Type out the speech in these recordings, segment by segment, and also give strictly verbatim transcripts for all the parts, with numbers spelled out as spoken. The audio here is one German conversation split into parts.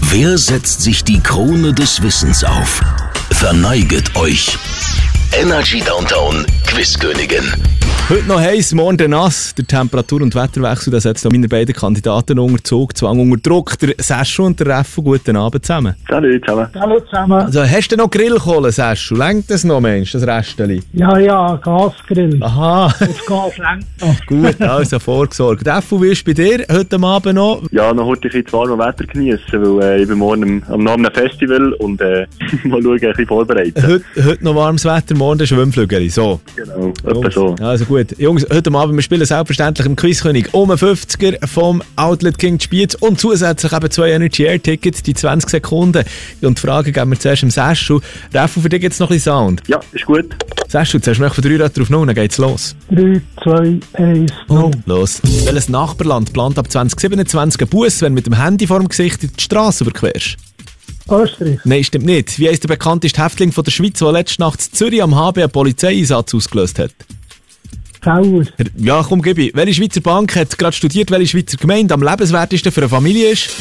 Wer setzt sich die Krone des Wissens auf? Verneiget euch. Energy Downtown Quizkönigin. Heute noch heiß, morgen dann nass. Der Temperatur- und Wetterwechsel, das setzt meine beiden Kandidaten unter Zugzwang, unter Druck. Der Seschu und der Reffu, guten Abend zusammen. Salut zusammen. Hallo zusammen. Also, hast du noch Grillkohle, Seschu? Längt das noch, Mensch, das Restchen? Ja, ja, Gasgrill. Aha. Das Gas lenkt noch. Gut, also vorgesorgt. Reffu, wie ist es bei dir heute Abend noch? Ja, noch heute ein bisschen das warme Wetter genießen, weil äh, ich bin morgen am, am Namen einem Festival und äh, mal schauen, ein bisschen vorbereiten. Heute, heute noch warmes Wetter, morgen der Schwimmflügel. So. Genau, etwa so. Also gut. Jungs, heute Abend, wir spielen selbstverständlich im Quizkönig um den fünfziger vom Outlet King Spiez und zusätzlich eben zwei Energy Air Tickets, die zwanzig Sekunden. Und die Frage geben wir zuerst im Seschu. Reffu, für dich gibt es noch ein bisschen Sound. Ja, ist gut. Seschu, zuerst mal von drei Rädern auf null, dann geht's los. drei, zwei, eins, null. Los. Welches Nachbarland plant ab zwanzig siebenundzwanzig einen Bus, wenn du mit dem Handy vor dem Gesicht die Straße überquerst? Österreich. Nein, stimmt nicht. Wie heisst der bekannteste Häftling von der Schweiz, der letzte Nacht in Zürich am H B einen Polizeieinsatz ausgelöst hat? Kauer. Ja, komm, gib ich. Welche Schweizer Bank hat gerade studiert, welche Schweizer Gemeinde am lebenswertesten für eine Familie ist?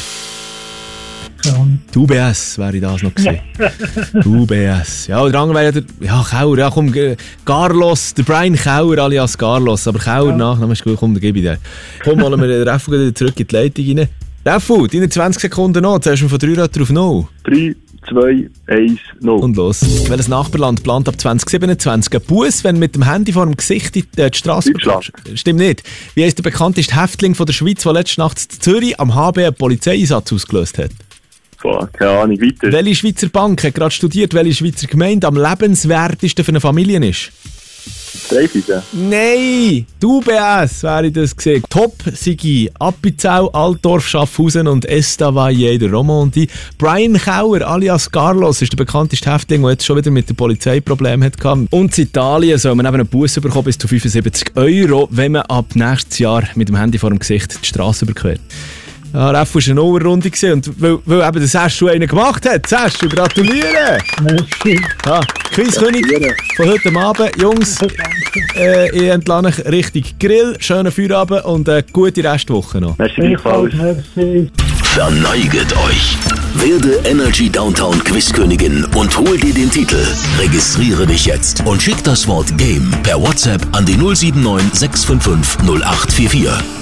Ja. Die U B S wäre das noch gewesen. Die U B S. Ja, der andere wäre der, ja, Kauer, ja, komm, Carlos, der Brian Kauer alias Carlos, aber Kauer, ja. Nachname ist gut, komm, dann gib ich dir. Komm, holen wir den Reffu wieder zurück in die Leitung rein. Reffu, deine zwanzig Sekunden noch, zuerst mal von drei Rädern auf null. drei, zwei, eins, null. Und los. Welches Nachbarland plant ab zwanzig siebenundzwanzig einen Bus, wenn du mit dem Handy vor dem Gesicht die, äh, die Straße überquerst? Stimmt nicht. Wie heisst der bekannteste Häftling von der Schweiz, der letzte Nacht in Zürich am H B einen Polizeieinsatz ausgelöst hat? Boah, keine Ahnung, weiter. Welche Schweizer Bank hat gerade studiert, welche Schweizer Gemeinde am lebenswertesten für eine Familie ist? Dreifisen? Nein! Die U B S wäre das gesehen. Top sei Appenzell, Altdorf, Schaffhausen und Estavayer der Romandie. Brian Kauer alias Carlos ist der bekannteste Häftling, der jetzt schon wieder mit dem Polizeiproblem hatte. Und in Italien soll man eben einen Bus bekommen bis zu fünfundsiebzig Euro, wenn man ab nächstes Jahr mit dem Handy vor dem Gesicht die Straße überquert. Ja, Reffu war eine Nullrunde und weil, weil eben der Seschu einen gemacht hat. Seschu, gratuliere! Merci. Ja, Quizkönig von heute Abend. Jungs, äh, ich entlasse euch richtig Grill, schönen Feierabend und eine gute Restwoche noch. Merci gleichfalls. Merci. Verneiget euch. Werde Energy Downtown Quizkönigin und hol dir den Titel. Registriere dich jetzt und schick das Wort Game per WhatsApp an die null sieben neun sechs fünf fünf null acht vier vier.